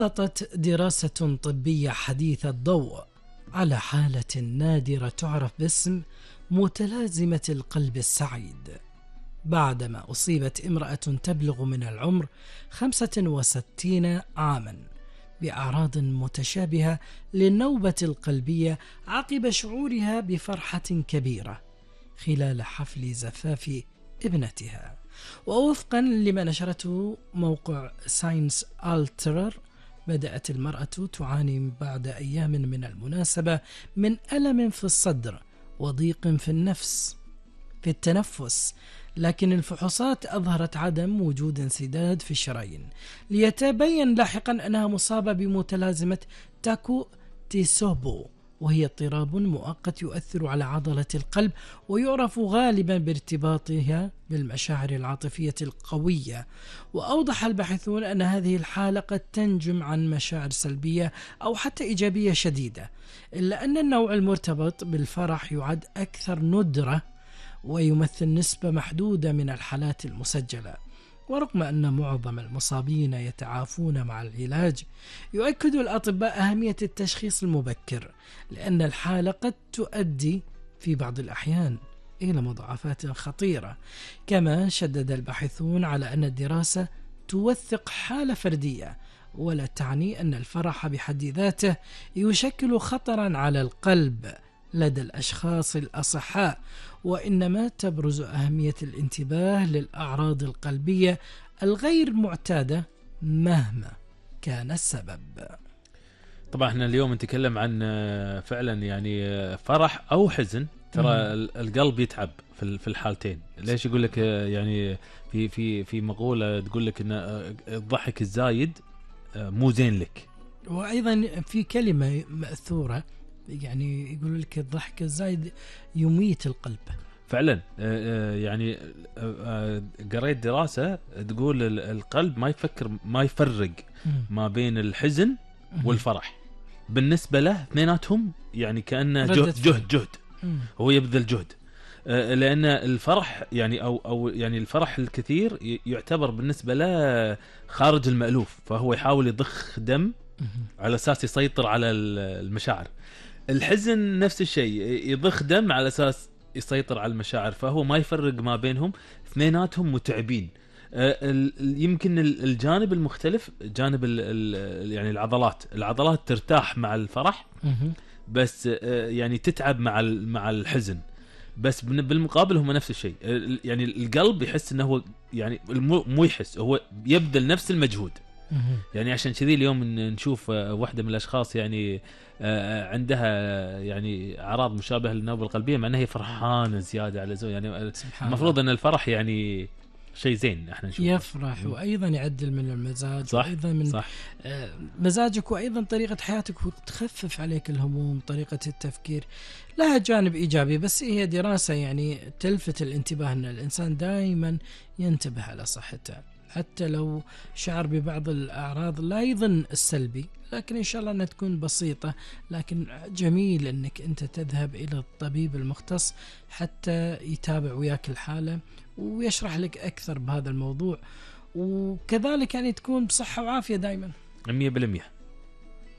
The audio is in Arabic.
سلطت دراسة طبية حديثة الضوء على حالة نادرة تعرف باسم متلازمة القلب السعيد، بعدما أصيبت امرأة تبلغ من العمر 65 عاما بأعراض متشابهة للنوبة القلبية عقب شعورها بفرحة كبيرة خلال حفل زفاف ابنتها. ووفقا لما نشرته موقع ساينس ألترر، بدأت المرأة تعاني بعد أيام من المناسبة من ألم في الصدر وضيق في التنفس، لكن الفحوصات أظهرت عدم وجود انسداد في الشرايين، ليتبين لاحقا أنها مصابة بمتلازمة تاكو تيسوبو، وهي اضطراب مؤقت يؤثر على عضلة القلب ويعرف غالبا بارتباطها بالمشاعر العاطفية القوية. وأوضح الباحثون أن هذه الحالة قد تنجم عن مشاعر سلبية أو حتى إيجابية شديدة، إلا أن النوع المرتبط بالفرح يعد أكثر ندرة ويمثل نسبة محدودة من الحالات المسجلة. ورغم أن معظم المصابين يتعافون مع العلاج، يؤكد الأطباء أهمية التشخيص المبكر، لأن الحالة قد تؤدي في بعض الأحيان إلى مضاعفات خطيرة. كما شدد الباحثون على أن الدراسة توثق حالة فردية، ولا تعني أن الفرح بحد ذاته يشكل خطرا على القلب لدى الأشخاص الأصحاء، وإنما تبرز أهمية الانتباه للأعراض القلبية الغير معتادة مهما كان السبب. طبعا احنا اليوم نتكلم عن فعلا يعني فرح أو حزن. ترى القلب يتعب في الحالتين. ليش يقول لك يعني في مقولة تقول لك ان الضحك الزايد مو زين لك. وأيضا في كلمة مأثورة يعني يقول لك الضحك الزايد يميت القلب. فعلا يعني قريت دراسة تقول القلب ما يفرق ما بين الحزن والفرح. بالنسبة له اثنيناتهم يعني كأنه جهد هو يبذل جهد، لأن الفرح يعني أو يعني الفرح الكثير يعتبر بالنسبة له خارج المألوف، فهو يحاول يضخ دم على أساس يسيطر على المشاعر. الحزن نفس الشيء، يضخ دم على أساس يسيطر على المشاعر، فهو ما يفرق ما بينهم، اثنيناتهم متعبين. يمكن الجانب المختلف جانب يعني العضلات ترتاح مع الفرح، بس يعني تتعب مع الحزن. بس بالمقابل هم نفس الشيء. يعني القلب يحس انه هو يعني مو يحس، هو يبذل نفس المجهود. يعني عشان كذي اليوم نشوف واحدة من الأشخاص يعني عندها يعني أعراض مشابهة للنوبة القلبية، مع أنها هي فرحانة زيادة على زوج. يعني المفروض أن الفرح يعني شيء زين احنا نشوفه، يفرح وأيضا يعدل من المزاج، صح وأيضا من صح. مزاجك، وأيضا طريقة حياتك، وتخفف عليك الهموم. طريقة التفكير لها جانب إيجابي، بس هي دراسة يعني تلفت الانتباه أن الإنسان دائما ينتبه على صحته، حتى لو شعر ببعض الأعراض لا يظن السلبي، لكن إن شاء الله أنها تكون بسيطة. لكن جميل أنك أنت تذهب إلى الطبيب المختص حتى يتابع وياك الحالة ويشرح لك أكثر بهذا الموضوع، وكذلك يعني تكون بصحة وعافية دائما 100%.